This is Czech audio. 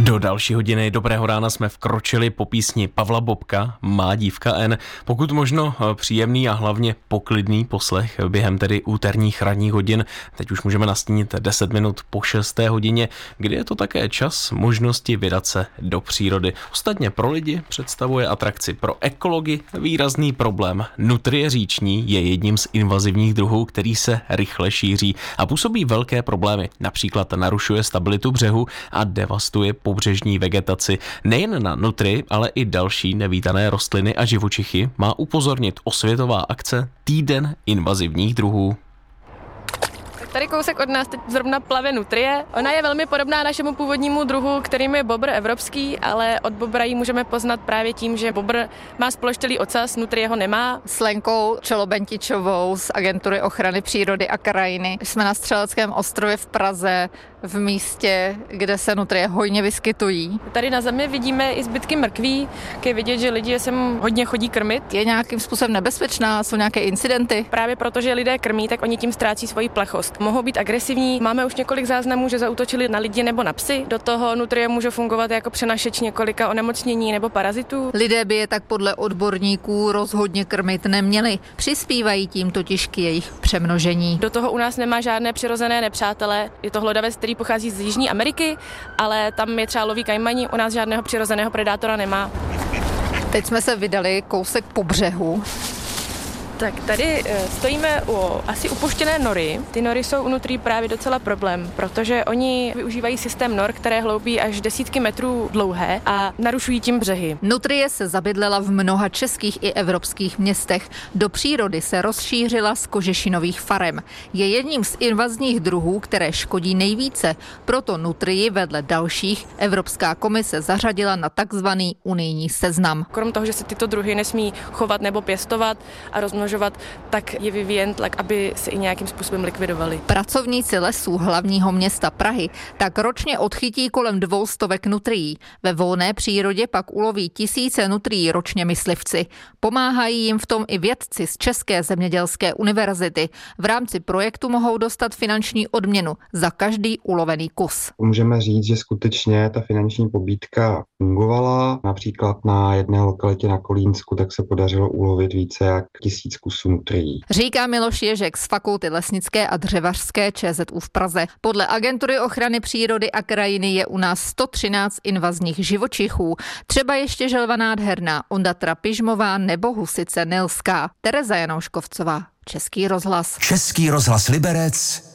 Do další hodiny Dobrého rána jsme vkročili po písni Pavla Bobka, Má dívka N. Pokud možno příjemný a hlavně poklidný poslech během tedy úterních ranních hodin. Teď už můžeme nastínit 10 minut po 6. hodině, kdy je to také čas možnosti vydat se do přírody. Ostatně pro lidi představuje atrakci, pro ekology výrazný problém. Nutrie říční je jedním z invazivních druhů, který se rychle šíří a působí velké problémy. Například narušuje stabilitu břehu a devastuje pobřežní vegetaci. Nejen na nutry, ale i další nevítané rostliny a živočichy má upozornit osvětová akce Týden invazivních druhů. Tady kousek od nás teď zrovna plave nutrie. Ona je velmi podobná našemu původnímu druhu, kterým je bobr evropský, ale od bobra ji můžeme poznat právě tím, že bobr má sploštělý ocas, nutrie ho nemá. S Lenkou Čolobentičovou z Agentury ochrany přírody a krajiny jsme na Střeleckém ostrově v Praze, v místě, kde se nutrie hojně vyskytují. Tady na zemi vidíme i zbytky mrkví, je vidět, že lidi sem hodně chodí krmit. Je nějakým způsobem nebezpečná, jsou nějaké incidenty? Právě protože lidé krmí, tak oni tím ztrácí svoji plechost. Mohou být agresivní. Máme už několik záznamů, že zaútočili na lidi nebo na psy. Do toho nutrie může fungovat jako přenašeč několika onemocnění nebo parazitů. Lidé by je tak podle odborníků rozhodně krmit neměli. Přispívají tím totiž k jejich přemnožení. Do toho u nás nemá žádné přirozené nepřátele. Je to hlodavec, který pochází z Jižní Ameriky, ale tam je třeba loví kajmani, u nás žádného přirozeného predátora nemá. Teď jsme se vydali kousek po břehu. Tak tady stojíme u asi upuštěné nory. Ty nory jsou u nutrí právě docela problém, protože oni využívají systém nor, které hloubí až desítky metrů dlouhé a narušují tím břehy. Nutrie se zabydlela v mnoha českých i evropských městech. Do přírody se rozšířila z kožešinových farem. Je jedním z invazních druhů, které škodí nejvíce. Proto nutrii vedle dalších Evropská komise zařadila na takzvaný unijní seznam. Krom toho, že se tyto druhy nesmí chovat nebo pěstovat a rozmnožovat, tak je vyvíjen tlak, aby se i nějakým způsobem likvidovali. Pracovníci lesů hlavního města Prahy tak ročně odchytí kolem 200 nutrií. Ve volné přírodě pak uloví tisíce nutrií ročně myslivci. Pomáhají jim v tom i vědci z České zemědělské univerzity. V rámci projektu mohou dostat finanční odměnu za každý ulovený kus. Můžeme říct, že skutečně ta finanční pobídka fungovala. Například na jedné lokalitě na Kolínsku tak se podařilo ulovit více jak 1000 kusů nutrií. Říká Miloš Ježek z Fakulty lesnické a dřevařské ČZU v Praze. Podle Agentury ochrany přírody a krajiny je u nás 113 invazních živočichů. Třeba ještě želva nádherná, ondatra pyžmová nebo husice nilská. Tereza Janouškovcová, Český rozhlas. Český rozhlas Liberec,